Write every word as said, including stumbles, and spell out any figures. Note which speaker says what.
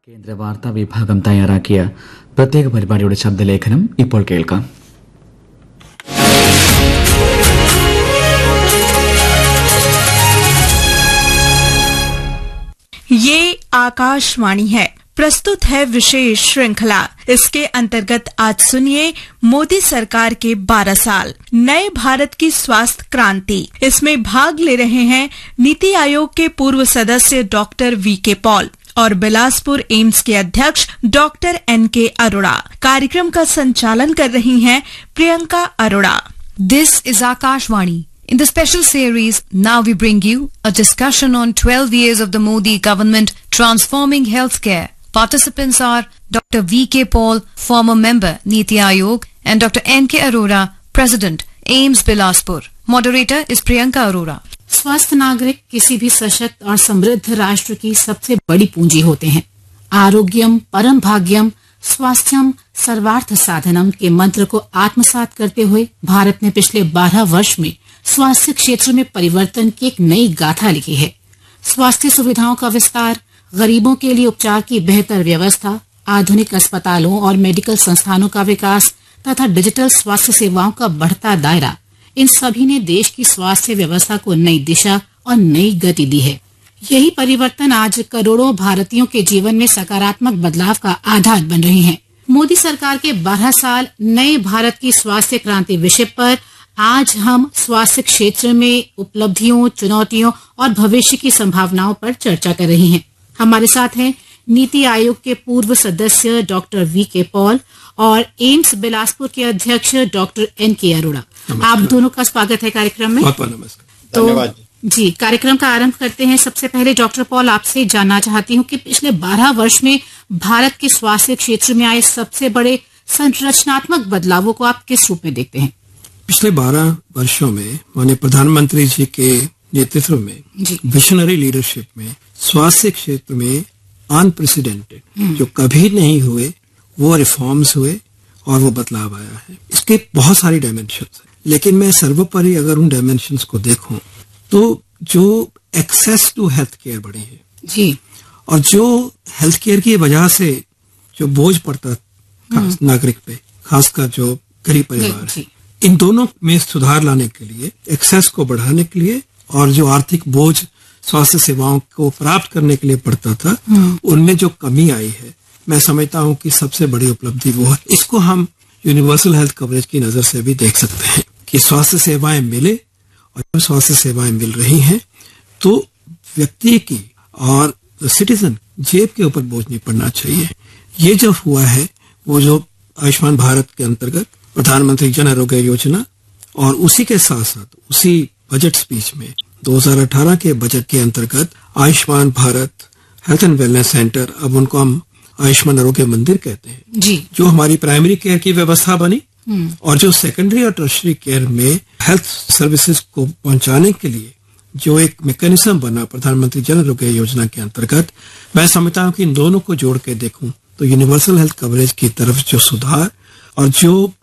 Speaker 1: കേന്ദ്ര വാർത്താ വിഭാഗം തയ്യാറാക്കിയ പ്രത്യേക പരിപാടിയുടെ ശബ്ദലേഖനം ഇപ്പോൾ കേൾക്കാം.
Speaker 2: ये आकाशवाणी है. प्रस्तुत है विशेष श्रृंखला. इसके अंतर्गत आज सुनिए मोदी सरकार के बारह साल नए भारत की स्वास्थ्य क्रांति. इसमें भाग ले रहे हैं नीति आयोग के पूर्व सदस्य डॉक्टर वी के पॉल और बिलासपुर एम्स के अध्यक्ष डॉक्टर एन के अरोड़ा. कार्यक्रम का संचालन कर रही हैं Priyanka Arora.
Speaker 3: This is Akashvani. In the special series, now we bring you a discussion on twelve years of the Modi government transforming healthcare. Participants are Doctor V K Paul, former member Niti Aayog, and Doctor N K Arora, President, AIIMS Bilaspur. Moderator is Priyanka Arora.
Speaker 4: स्वस्थ नागरिक किसी भी सशक्त और समृद्ध राष्ट्र की सबसे बड़ी पूंजी होते हैं. आरोग्यम परम भाग्यम स्वास्थ्यम सर्वार्थ साधनम के मंत्र को आत्मसात करते हुए भारत ने पिछले बारह वर्ष में स्वास्थ्य क्षेत्र में परिवर्तन की एक नई गाथा लिखी है. स्वास्थ्य सुविधाओं का विस्तार, गरीबों के लिए उपचार की बेहतर व्यवस्था, आधुनिक अस्पतालों और मेडिकल संस्थानों का विकास तथा डिजिटल स्वास्थ्य सेवाओं का बढ़ता दायरा, इन सभी ने देश की स्वास्थ्य व्यवस्था को नई दिशा और नई गति दी है. यही परिवर्तन आज करोड़ों भारतीयों के जीवन में सकारात्मक बदलाव का आधार बन रहे हैं. मोदी सरकार के बारह साल नए भारत की स्वास्थ्य क्रांति विषय पर आज हम स्वास्थ्य क्षेत्र में उपलब्धियों, चुनौतियों और भविष्य की संभावनाओं पर चर्चा कर रहे हैं. हमारे साथ हैं नीति आयोग के पूर्व सदस्य डॉक्टर वी के पॉल और एम्स बिलासपुर के अध्यक्ष डॉक्टर एन के अरोड़ा. आप दोनों का स्वागत है कार्यक्रम में.
Speaker 5: बहुत बहुत नमस्कार.
Speaker 4: तो
Speaker 5: धन्यवाद
Speaker 4: जी, कार्यक्रम का आरंभ करते हैं. सबसे पहले डॉक्टर पॉल, आपसे जानना चाहती हूँ कि पिछले बारह वर्ष में भारत के स्वास्थ्य क्षेत्र में आए सबसे बड़े संरचनात्मक बदलावों को आप किस रूप में देखते हैं?
Speaker 5: पिछले बारह वर्षों में माननीय प्रधानमंत्री जी के नेतृत्व में, विजनरी लीडरशिप में, स्वास्थ्य क्षेत्र में अनप्रेसिडेंटेड जो कभी नहीं हुए वो रिफॉर्म्स हुए और वो बदलाव आया है. इसके बहुत सारी डायमेंशंस हैं, लेकिन मैं सर्वोपरि अगर उन डायमेंशंस को देखूं तो जो एक्सेस टू हेल्थ केयर बढ़ी है
Speaker 4: जी,
Speaker 5: और जो हेल्थ केयर की वजह से जो बोझ पड़ता खास नागरिक पे, खासकर जो गरीब परिवार है, इन दोनों में सुधार लाने के लिए, एक्सेस को बढ़ाने के लिए और जो आर्थिक बोझ स्वास्थ्य सेवाओं को प्राप्त करने के लिए पड़ता था, उनमें जो कमी आई है, मैं समझता हूं कि सबसे बड़ी उपलब्धि वो है. इसको हम यूनिवर्सल हेल्थ कवरेज की नजर से भी देख सकते हैं कि स्वास्थ्य सेवाएं मिले और जब स्वास्थ्य सेवाएं मिल रही हैं तो व्यक्ति की और सिटीजन जेब के ऊपर बोझ नहीं पड़ना चाहिए. ये जो हुआ है वो जो आयुष्मान भारत के अंतर्गत प्रधानमंत्री जन आरोग्य योजना और उसी के साथ साथ उसी बजट स्पीच में दो हज़ार अठारह के बजट के अंतर्गत Ayushman Bharat health and wellness centre, अब उनको हम आयुष्मान आरोग्य मंदिर कहते हैं
Speaker 4: जी,
Speaker 5: जो हमारी प्राइमरी केयर की व्यवस्था बनी और जो सेकेंडरी और टर्शरी केयर में हेल्थ सर्विसेज को पहुंचाने के लिए जो एक मैकेनिज्म बना प्रधानमंत्री जन आरोग्य योजना के अंतर्गत, मैं समझता हूं कि इन दोनों को जोड़ के देखूं तो यूनिवर्सल हेल्थ कवरेज की तरफ जो सुधार और जो